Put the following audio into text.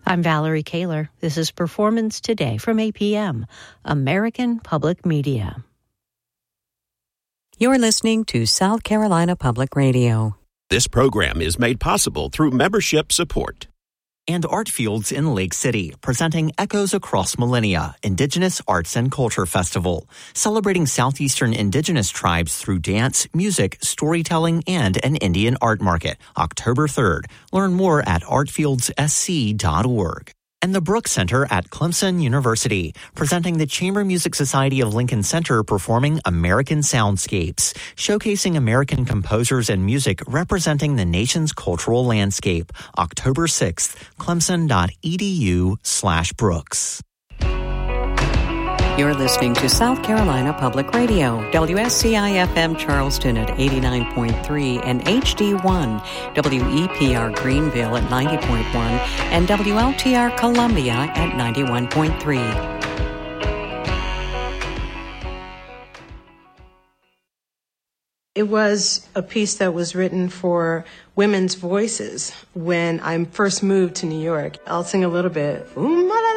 I'm Valerie Kaler. This is Performance Today from APM, American Public Media. You're listening to South Carolina Public Radio. This program is made possible through membership support. And Artfields in Lake City, presenting Echoes Across Millennia, Indigenous Arts and Culture Festival, celebrating Southeastern Indigenous tribes through dance, music, storytelling, and an Indian art market, October 3rd. Learn more at artfieldssc.org. And the Brooks Center at Clemson University, presenting the Chamber Music Society of Lincoln Center performing American Soundscapes, showcasing American composers and music representing the nation's cultural landscape. October 6th, clemson.edu/Brooks. You're listening to South Carolina Public Radio, WSCI-FM Charleston at 89.3 and HD1, WEPR Greenville at 90.1, and WLTR Columbia at 91.3. It was a piece that was written for women's voices when I first moved to New York. I'll sing a little bit.